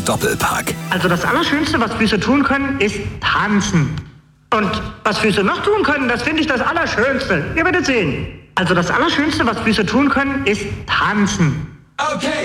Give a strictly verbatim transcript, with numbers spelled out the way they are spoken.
Doppelpack. Also das Allerschönste, was Füße tun können, ist tanzen. Und was Füße noch tun können, das finde ich das Allerschönste. Ihr werdet sehen. Also das Allerschönste, was Füße tun können, ist tanzen. Okay.